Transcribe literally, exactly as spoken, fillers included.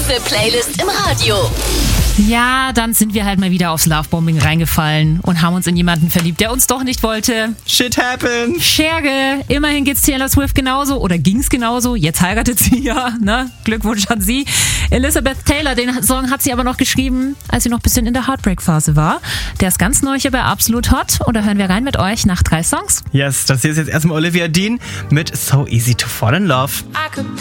beste Playlist im Radio. Ja, dann sind wir halt mal wieder aufs Lovebombing reingefallen und haben uns in jemanden verliebt, der uns doch nicht wollte. Shit happened. Scherge, immerhin geht's Taylor Swift genauso oder ging's genauso. Jetzt heiratet sie ja, ne? Glückwunsch an sie. Elizabeth Taylor, den Song hat sie aber noch geschrieben, als sie noch ein bisschen in der Heartbreak-Phase war. Der ist ganz neu hier bei Absolut Hot und da hören wir rein mit euch nach drei Songs. Yes, das hier ist jetzt erstmal Olivia Dean mit So Easy to Fall in Love. I could be